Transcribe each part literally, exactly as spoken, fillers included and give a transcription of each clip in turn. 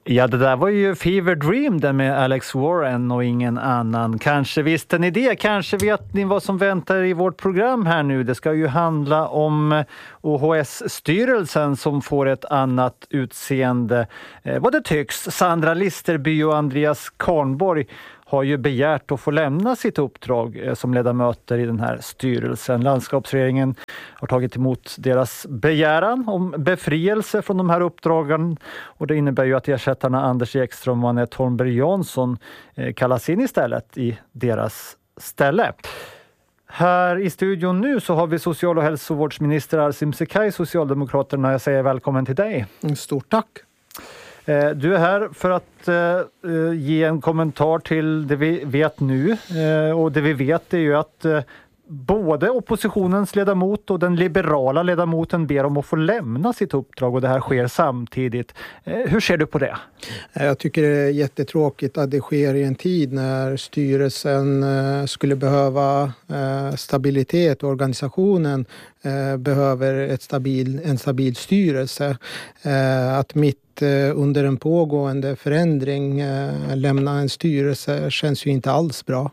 Ja, det där var ju Fever Dream där med Alex Warren och ingen annan. Kanske visste ni det, kanske vet ni vad som väntar i vårt program här nu. Det ska ju handla om O H S-styrelsen som får ett annat utseende. Eh, vad det tycks, Sandra Listerby och Andreas Karnborg har ju begärt att få lämna sitt uppdrag eh, som ledamöter i den här styrelsen. Landskapsregeringen har tagit emot deras begäran om befrielse från de här uppdragen, och det innebär ju att ersättarna Anders Ekström och Anette Holmberg Jansson eh, kallas in istället i deras ställe. Här i studion nu så har vi social- och hälsovårdsminister Arsim Sekaj, Socialdemokraterna. Jag säger välkommen till dig. Stort tack. Du är här för att uh, ge en kommentar till det vi vet nu. Uh, och det vi vet är ju att uh, både oppositionens ledamot och den liberala ledamoten ber om att få lämna sitt uppdrag, och det här sker samtidigt. Uh, hur ser du på det? Jag tycker det är jättetråkigt att det sker i en tid när styrelsen uh, skulle behöva uh, stabilitet, och organisationen uh, behöver ett stabil, en stabil styrelse. Uh, att mitt under en pågående förändring eh, lämna en styrelse känns ju inte alls bra.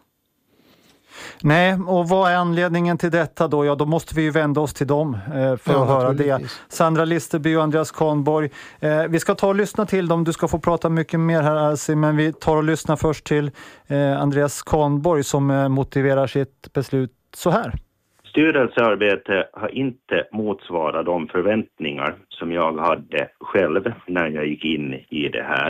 Nej, och vad är anledningen till detta då? Ja, då måste vi ju vända oss till dem eh, för ja, att höra det. Sandra Listerby och Andreas Karnborg. Eh, vi ska ta och lyssna till dem. Du ska få prata mycket mer här, Arsi, men vi tar och lyssnar först till eh, Andreas Karnborg som eh, motiverar sitt beslut så här. Styrelsearbete har inte motsvarat de förväntningar som jag hade själv när jag gick in i det här.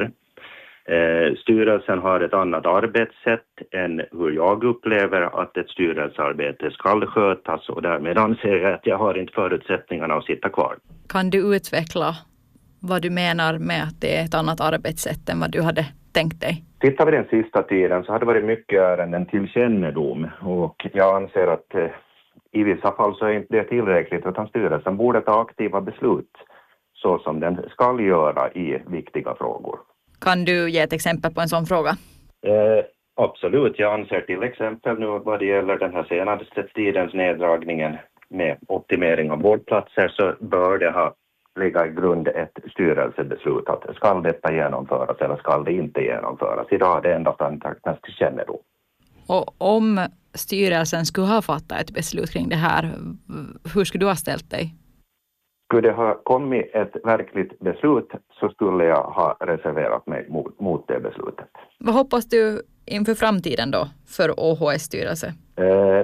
Eh, styrelsen har ett annat arbetssätt än hur jag upplever att ett styrelsearbete ska skötas, och därmed anser jag att jag har inte förutsättningarna att sitta kvar. Kan du utveckla vad du menar med att det är ett annat arbetssätt än vad du hade tänkt dig? Tittar vi den sista tiden så har det varit mycket ärenden till kännedom, och jag anser att eh, i vissa fall så är inte det tillräckligt, utan styrelsen borde ta aktiva beslut så som den ska göra i viktiga frågor. Kan du ge ett exempel på en sån fråga? Eh, absolut, jag anser till exempel nu vad det gäller den här senaste tidens neddragningen med optimering av vårdplatser, så bör det ha ligga i grund ett styrelsebeslut att ska detta genomföras eller ska det inte genomföras. Idag är det endast antecknas till kännedom. Och om styrelsen skulle ha fattat ett beslut kring det här, hur skulle du ha ställt dig? Skulle det ha kommit ett verkligt beslut så skulle jag ha reserverat mig mot, mot det beslutet. Vad hoppas du inför framtiden då för O H S-styrelse? Eh,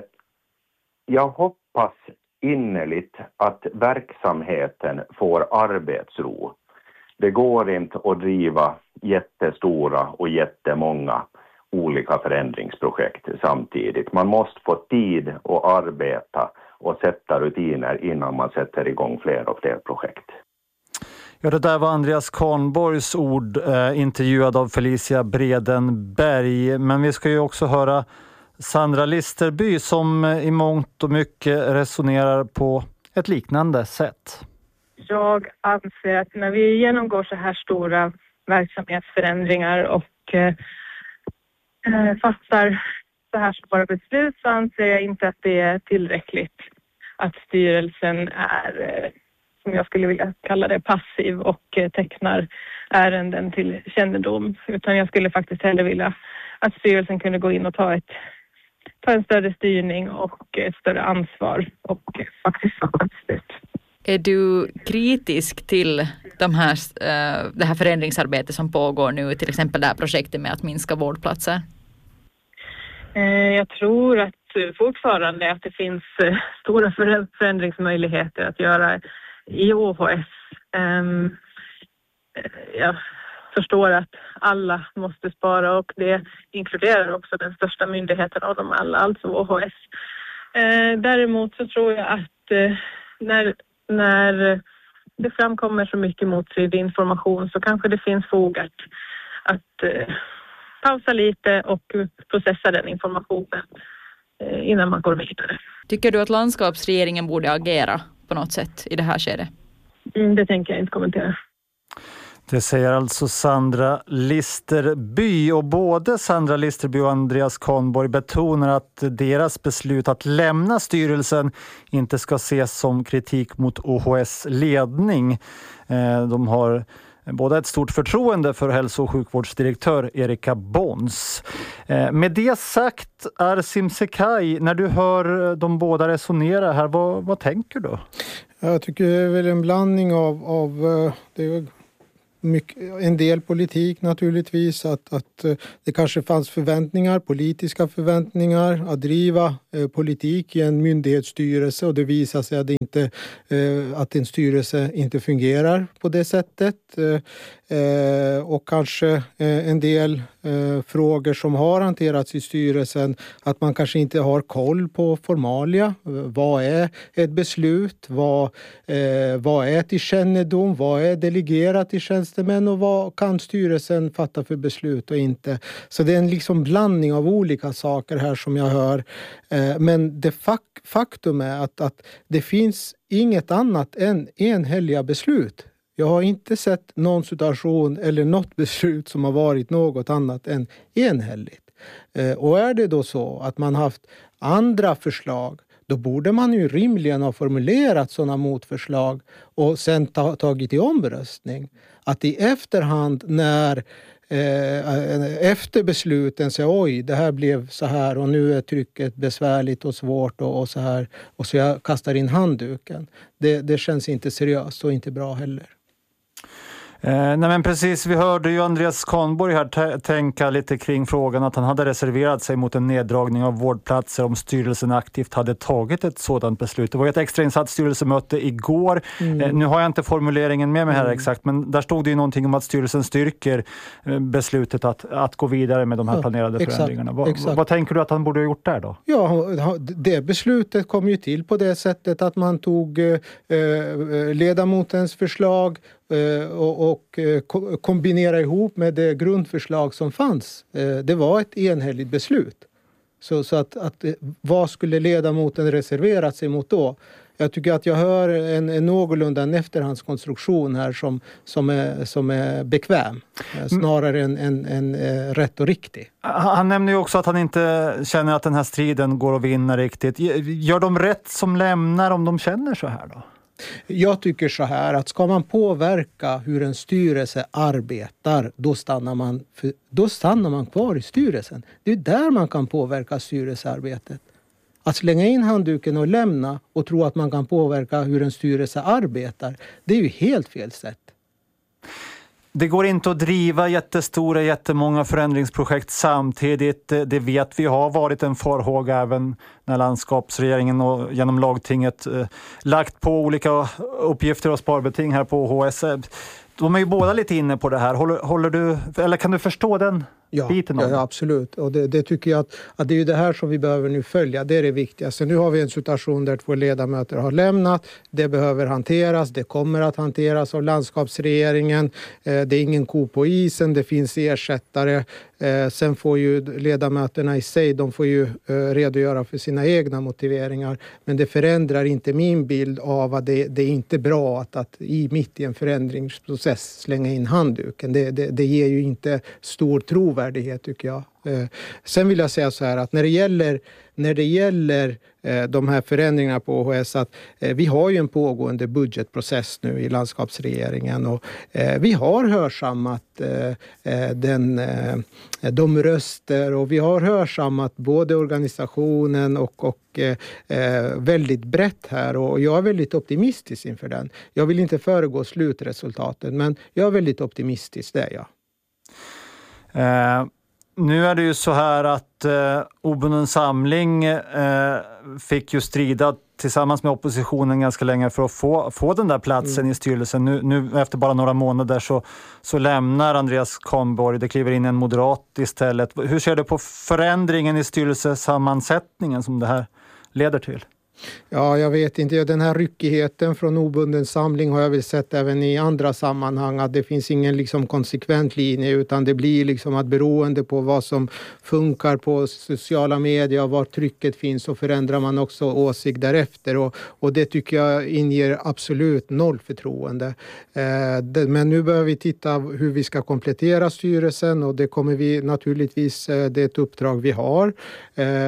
jag hoppas innerligt att verksamheten får arbetsro. Det går inte att driva jättestora och jättemånga olika förändringsprojekt samtidigt. Man måste få tid att arbeta och sätta rutiner innan man sätter igång fler och fler projekt. Ja, det där var Andreas Karnborgs ord, eh, intervjuad av Felicia Bredenberg. Men vi ska ju också höra Sandra Listerby som i mångt och mycket resonerar på ett liknande sätt. Jag anser att när vi genomgår så här stora verksamhetsförändringar och eh, fattar så här stora beslut, så anser jag inte att det är tillräckligt att styrelsen är, som jag skulle vilja kalla det, passiv och tecknar ärenden till kännedom. Utan jag skulle faktiskt hellre vilja att styrelsen kunde gå in och ta, ett, ta en större styrning och ett större ansvar och faktiskt fatta beslut. Är du kritisk till de här, det här förändringsarbetet som pågår nu, till exempel det här projektet med att minska vårdplatser? Jag tror att fortfarande att det finns stora förändringsmöjligheter att göra i O H S. Jag förstår att alla måste spara, och det inkluderar också den största myndigheten av dem alla, alltså O H S. Däremot så tror jag att när, när det framkommer så mycket motstridig information så kanske det finns fog att, att pausa lite och processa den informationen innan man går vidare. Tycker du att landskapsregeringen borde agera på något sätt i det här skedet? Mm, det tänker jag inte kommentera. Det säger alltså Sandra Listerby, och både Sandra Listerby och Andreas Karnborg betonar att deras beslut att lämna styrelsen inte ska ses som kritik mot O H S ledning. De har båda ett stort förtroende för hälso- och sjukvårdsdirektör Erika Bons. Med det sagt, Arsim Sekaj, när du hör de båda resonera här, vad, vad tänker du? Jag tycker det är väl en blandning av, av det är mycket, en del politik naturligtvis, att, att det kanske fanns förväntningar, politiska förväntningar att driva eh, politik i en myndighetsstyrelse, och det visar sig att, det inte, eh, att en styrelse inte fungerar på det sättet. Eh, och kanske eh, en del eh, frågor som har hanterats i styrelsen, att man kanske inte har koll på formalia. Vad är ett beslut? Vad, eh, vad är till kännedom? Vad är delegerat till tjänstemän? Och vad kan styrelsen fatta för beslut och inte? Så det är en liksom blandning av olika saker här som jag hör. Eh, men det fak- faktum är att, att det finns inget annat än enhälliga beslut. Jag har inte sett någon situation eller något beslut som har varit något annat än enhälligt. Eh, och är det då så att man haft andra förslag, då borde man ju rimligen ha formulerat sådana motförslag och sen ta, tagit i omröstning. Att i efterhand när eh, efter besluten säger oj, det här blev så här och nu är trycket besvärligt och svårt och, och så här, och så jag kastar in handduken. Det, det känns inte seriöst och inte bra heller. Eh, nej men precis, vi hörde ju Andreas Kahnborg här t- tänka lite kring frågan att han hade reserverat sig mot en neddragning av vårdplatser om styrelsen aktivt hade tagit ett sådant beslut. Det var ett extrainsatt styrelsemöte igår. Mm. Eh, nu har jag inte formuleringen med mig här mm. exakt, men där stod det ju någonting om att styrelsen styrker eh, beslutet att, att gå vidare med de här planerade ja, exakt, förändringarna. Va, exakt. Vad tänker du att han borde ha gjort där då? Ja, det beslutet kom ju till på det sättet att man tog eh, ledamotens förslag och, och kombinera ihop med det grundförslag som fanns. Det var ett enhälligt beslut. Så, så att, att vad skulle ledamoten reservera sig mot då? Jag tycker att jag hör en, en någorlunda en efterhandskonstruktion här som, som, är, som är bekväm. Snarare än en, en, en rätt och riktig. Han nämner ju också att han inte känner att den här striden går att vinna riktigt. Gör de rätt som lämnar om de känner så här då? Jag tycker så här att ska man påverka hur en styrelse arbetar, då stannar man, för, då stannar man kvar i styrelsen. Det är där man kan påverka styrelsearbetet. Att slänga in handduken och lämna och tro att man kan påverka hur en styrelse arbetar, det är ju helt fel sätt. Det går inte att driva jättestora, jättemånga förändringsprojekt samtidigt. Det vet vi har varit en farhåga även när landskapsregeringen och genom lagtinget eh, lagt på olika uppgifter och sparbeting här på H S. De är ju båda lite inne på det här. Håller, håller du, eller kan du förstå den ja, biten? Ja, ja, absolut. Och det, det tycker jag att, att det är ju det här som vi behöver nu följa. Det är det viktigaste. Nu har vi en situation där två ledamöter har lämnat. Det behöver hanteras. Det kommer att hanteras av landskapsregeringen. Eh, det är ingen ko på isen. Det finns ersättare. Eh, sen får ju ledamöterna i sig, de får ju eh, redogöra för sina egna motiveringar. Men det förändrar inte min bild av att det, det är inte bra att, att i mitt i en förändringsprocess slänga in handduken. Det, det, det ger ju inte stor trovärdighet tycker jag. Eh, sen vill jag säga så här att när det gäller, när det gäller eh, de här förändringarna på H S, att eh, vi har ju en pågående budgetprocess nu i landskapsregeringen och eh, vi har hörsammat eh, den, eh, de röster och vi har hörsammat både organisationen och, och eh, väldigt brett här och jag är väldigt optimistisk inför den. Jag vill inte föregå slutresultatet men jag är väldigt optimistisk, det är jag. Eh. Nu är det ju så här att eh, Obunden samling eh, fick ju strida tillsammans med oppositionen ganska länge för att få, få den där platsen mm. i styrelsen. Nu, nu efter bara några månader så, så lämnar Andreas Kahnborg, det kliver in en moderat istället. Hur ser du på förändringen i styrelsesammansättningen som det här leder till? Ja, jag vet inte. Den här ryckigheten från Obunden samling har jag väl sett även i andra sammanhang. Att det finns ingen liksom konsekvent linje utan det blir liksom att beroende på vad som funkar på sociala medier och var trycket finns så förändrar man också åsikt därefter. Och, och det tycker jag inger absolut noll förtroende. Eh, det, men nu behöver vi titta hur vi ska komplettera styrelsen och det kommer vi naturligtvis, eh, det är ett uppdrag vi har. Eh, och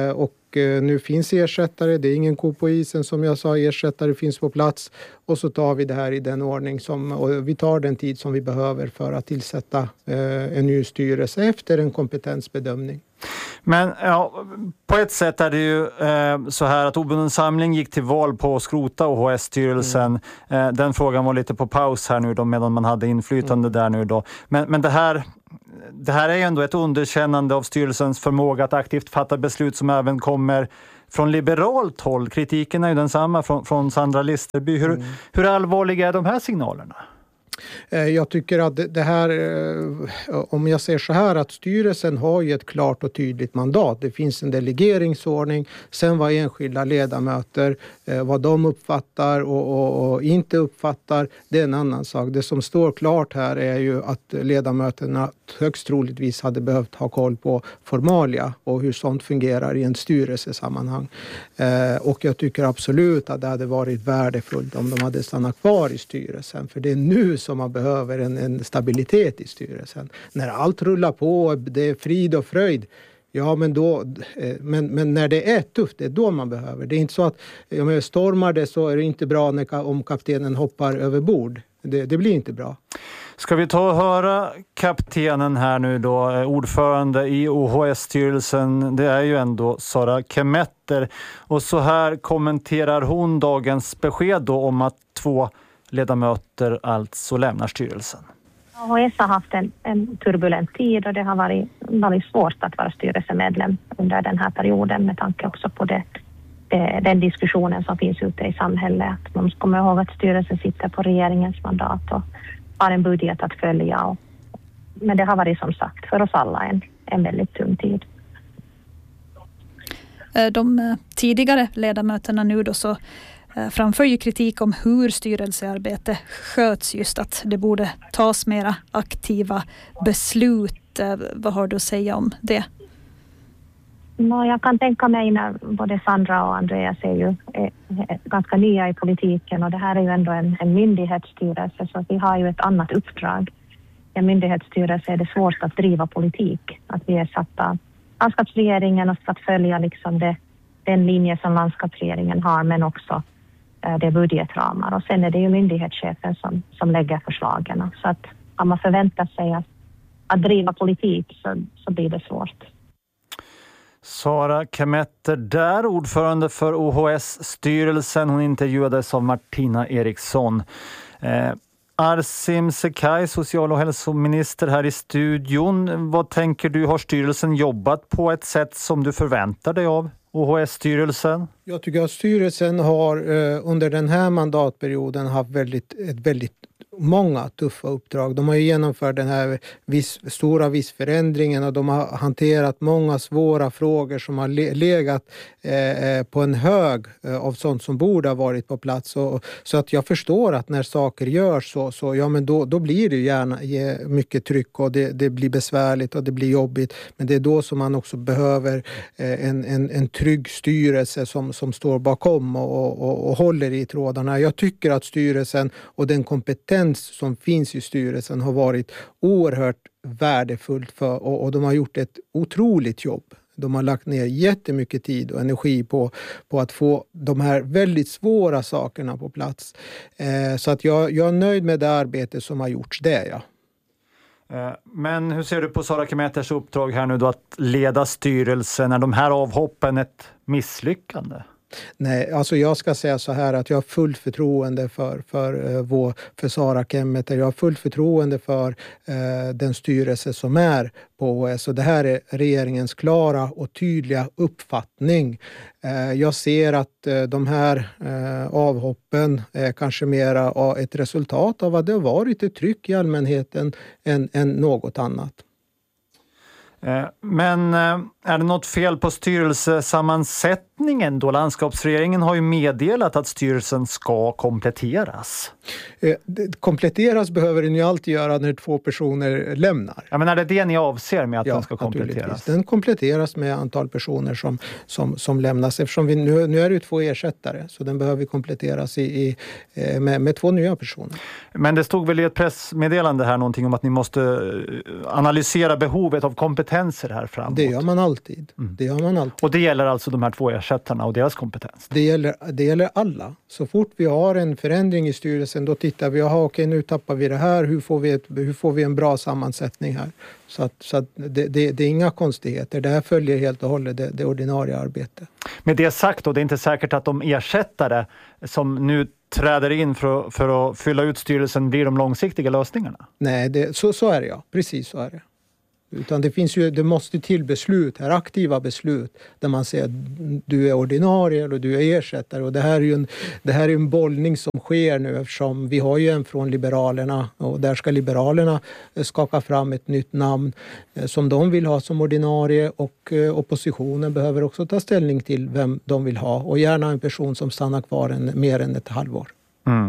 nu finns ersättare, det är ingen ko på isen som jag sa, ersättare finns på plats och så tar vi det här i den ordning som, och vi tar den tid som vi behöver för att tillsätta eh, en ny styrelse efter en kompetensbedömning. Men ja, på ett sätt är det ju eh, så här att Obunden Samling gick till val på att skrota O H S-styrelsen. Mm. Eh, den frågan var lite på paus här nu då, medan man hade inflytande mm. där nu då. Men, men det här... Det här är ju ändå ett underkännande av styrelsens förmåga att aktivt fatta beslut som även kommer från liberalt håll. Kritiken är ju densamma från, från Sandra Listerby. Hur, mm. hur allvarliga är de här signalerna? Jag tycker att det här, om jag säger så här, att styrelsen har ju ett klart och tydligt mandat. Det finns en delegeringsordning. Sen vad enskilda ledamöter, vad de uppfattar och, och, och inte uppfattar, det är en annan sak. Det som står klart här är ju att ledamöterna högst troligtvis hade behövt ha koll på formalia och hur sånt fungerar i en styrelsesammanhang. Och jag tycker absolut att det hade varit värdefullt om de hade stannat kvar i styrelsen. För det är nu som man behöver en, en stabilitet i styrelsen. När allt rullar på, det är frid och fröjd. Ja, men, då, men, men när det är tufft, det är då man behöver. Det är inte så att om jag stormar det så är det inte bra när, om kaptenen hoppar över bord. Det, det blir inte bra. Ska vi ta och höra kaptenen här nu då, ordförande i O H S-styrelsen, det är ju ändå Sara Kemetter. Och så här kommenterar hon dagens besked då om att två ledamöter alltså lämnar styrelsen. O H S har haft en, en turbulent tid och det har varit, varit svårt att vara styrelsemedlem under den här perioden med tanke också på det, det, den diskussionen som finns ute i samhället. Att man ska komma ihåg att styrelsen sitter på regeringens mandat och har en budget att följa. Och, men det har varit som sagt för oss alla en, en väldigt tung tid. De tidigare ledamöterna nu då så framför ju kritik om hur styrelsearbete sköts, just att det borde tas mera aktiva beslut. Vad har du att säga om det? No, jag kan tänka mig när både Sandra och Andreas är ju är, är ganska nya i politiken och det här är ju ändå en, en myndighetsstyrelse så vi har ju ett annat uppdrag. I en myndighetsstyrelse är det svårt att driva politik. Att vi är satta landskapsregeringen och ska följa liksom det, den linje som landskapsregeringen har men också det är budgetramar och sen är det ju myndighetschefen som, som lägger förslagen. Så att om man förväntar sig att, att driva politik så, så blir det svårt. Sara Kemetter där, ordförande för O H S-styrelsen. Hon intervjuades av Martina Eriksson. Eh, Arsim Sekaj, social- och hälsominister här i studion. Vad tänker du, har styrelsen jobbat på ett sätt som du förväntar dig av O H S-styrelsen? Jag tycker att styrelsen har eh, under den här mandatperioden haft väldigt, ett väldigt många tuffa uppdrag. De har ju genomfört den här viss, stora vissförändringen och de har hanterat många svåra frågor som har le, legat eh, på en hög eh, av sånt som borde ha varit på plats. Och, så att jag förstår att när saker görs så, så ja, men då, då blir det gärna mycket tryck och det, det blir besvärligt och det blir jobbigt. Men det är då som man också behöver eh, en, en, en trygg styrelse som, som står bakom och, och, och håller i trådarna. Jag tycker att styrelsen och den kompetens som finns i styrelsen har varit oerhört värdefullt för, och, och de har gjort ett otroligt jobb. De har lagt ner jättemycket tid och energi på, på att få de här väldigt svåra sakerna på plats. Eh, så att jag, jag är nöjd med det arbete som har gjorts där, ja. Men hur ser du på Sara Kemetters uppdrag här nu då att leda styrelsen? Är de här avhoppen ett misslyckande? Nej, alltså jag ska säga så här att jag har fullt förtroende för, för, vår, för Sara Kemetter. Jag har fullt förtroende för eh, den styrelse som är på O H S. Och det här är regeringens klara och tydliga uppfattning. Eh, jag ser att eh, de här eh, avhoppen är kanske mera ett resultat av att det har varit ett tryck i allmänheten än, än något annat. Men är det något fel på styrelsesammansättningen besättningen då? Landskapsregeringen har ju meddelat att styrelsen ska kompletteras. Eh, kompletteras behöver den ju alltid göra när två personer lämnar. Ja, men är det det ni avser med att ja, den ska kompletteras? Den kompletteras med antal personer som, som, som lämnas. Eftersom vi, nu, nu är det ju två ersättare så den behöver kompletteras i, i, med, med två nya personer. Men det stod väl i ett pressmeddelande här någonting om att ni måste analysera behovet av kompetenser här framåt? Det gör man alltid. Mm. Det gör man alltid. Och det gäller alltså de här två ersättarna och deras kompetens? Det gäller, det gäller alla. Så fort vi har en förändring i styrelsen då tittar vi, aha, okej nu tappar vi det här, hur får vi, ett, hur får vi en bra sammansättning här? Så att, så att det, det, det är inga konstigheter, det här följer helt och hållet det, det ordinarie arbetet. Med det sagt då, det är inte säkert att de ersättare som nu träder in för, för att fylla ut styrelsen blir de långsiktiga lösningarna? Nej, det, så, så är det ja, precis så är det. Utan det finns ju, det måste till beslut här, aktiva beslut där man säger att du är ordinarie eller du är ersättare och det här är ju en, det här är en bollning som sker nu eftersom vi har ju en från Liberalerna och där ska Liberalerna skaka fram ett nytt namn som de vill ha som ordinarie och oppositionen behöver också ta ställning till vem de vill ha och gärna en person som stannar kvar en, mer än ett halvår. Mm.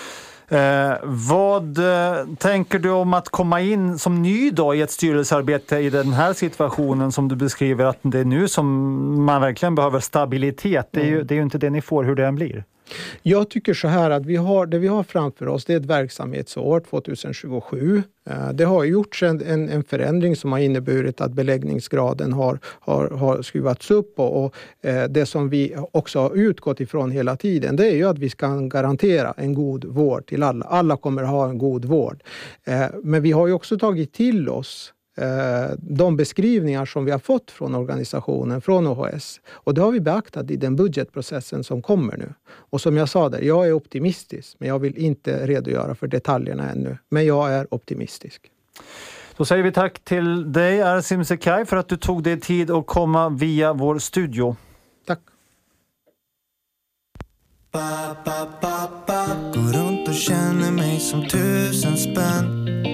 Eh, vad eh, tänker du om att komma in som ny då i ett styrelsearbete i den här situationen som du beskriver att det är nu som man verkligen behöver stabilitet? Det är ju, det är ju inte det ni får hur det än blir. Jag tycker så här att vi har, det vi har framför oss det är ett verksamhetsår tjugohundratjugosju. Det har gjorts en, en, en förändring som har inneburit att beläggningsgraden har, har, har skruvats upp och, och det som vi också har utgått ifrån hela tiden det är ju att vi ska garantera en god vård till alla. Alla kommer att ha en god vård. Men vi har ju också tagit till oss de beskrivningar som vi har fått från organisationen, från O H S. Och det har vi beaktat i den budgetprocessen som kommer nu. Och som jag sa där, jag är optimistisk men jag vill inte redogöra för detaljerna ännu. Men jag är optimistisk. Då säger vi tack till dig Ersim Sekay för att du tog dig tid att komma via vår studio. Tack. Går runt och känner mig som tusen spänn.